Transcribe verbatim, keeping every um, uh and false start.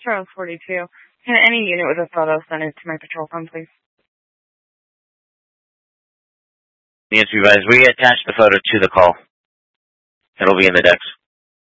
Charles forty-two. Can any unit with a photo send it to my patrol phone, please? The answer is we attached the photo to the call. It'll be in the decks.